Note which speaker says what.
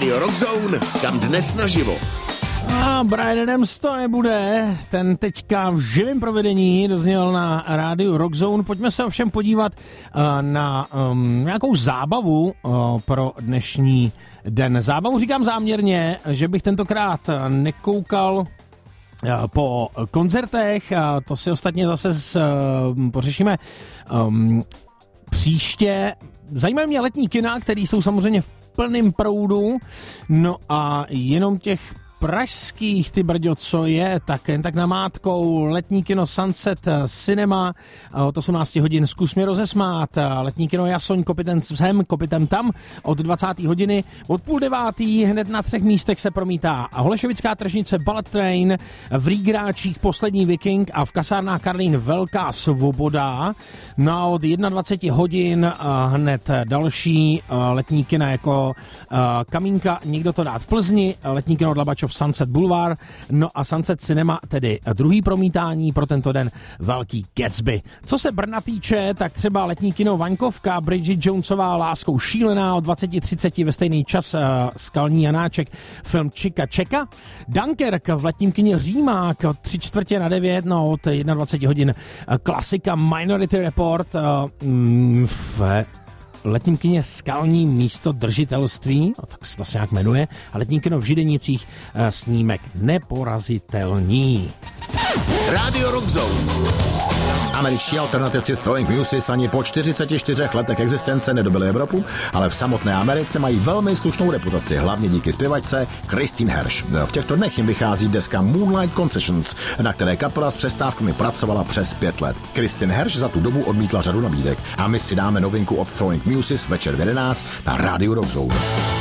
Speaker 1: Rádio Rockzone, kam dnes naživo.
Speaker 2: A Bryan Adams to nebude, ten teďka v živém provedení dozněl na rádiu Rockzone. Pojďme se ovšem podívat na nějakou zábavu pro dnešní den. Zábavu říkám záměrně, že bych tentokrát nekoukal po koncertech, to si ostatně zase pořešíme příště. Zajímají mě letní kina, který jsou samozřejmě v plném proudu, no a jenom těch pražských, ty brďo, co je, tak jen tak namátkou letní kino Sunset Cinema od 18 hodin zkus mě rozesmát, letní kino Jasoň Kopitem sem, Kopitem tam od 20. hodiny, od 8:30 hned na 3 místech se promítá Holešovická tržnice Bullet Train, v Rígráčích Poslední Viking a v kasárnách Karlín Velká svoboda. No a od 21 hodin hned další letní kina jako Kamínka, někdo to dát v Plzni, letní kino Dlabačov Sunset Boulevard, no a Sunset Cinema, tedy druhý promítání pro tento den Velký Gatsby. Co se Brna týče, tak třeba letní kino Vaňkovka, Bridget Jonesová Láskou šílená od 20:30 ve stejný čas Skalní Janáček, film Čika Čeka, Dunkerk v letním kině Římák od 8:45, no od 21 hodin klasika Minority Report v letním kině Skalní místo držitelství, tak se to se nějak jmenuje, a letní kino v Židenicích snímek Neporazitelní.
Speaker 1: Rádio Rockzone.
Speaker 3: Američtí alternativci Throwing Muses ani po 44 letech existence nedobili Evropu, ale v samotné Americe mají velmi slušnou reputaci, hlavně díky zpěvačce Christine Hersh. V těchto dnech jim vychází deska Moonlight Concessions, na které kapela s přestávkami pracovala přes 5 let. Christine Hersh za tu dobu odmítla řadu nabídek a my si dáme novinku od Throwing Muses večer v 11 na Rádiu Rockzone.